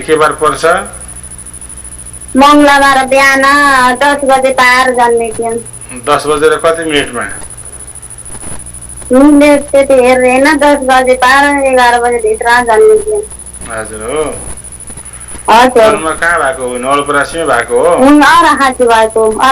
के बार पर्छ? मङ्गलबार बिहान 10 बजे पार जन्मेकी हुन्। 10 बजेर कति मिनेटमा? मिनेट त्यति हेर्दैन, 10 बजे पार 11 बजे भित्र जन्मेकी हुन्। हजुर हो। हजुर। जन्म कहाँ भएको हो? नवलपरासीमै भएको हो? अराखाँची भएको।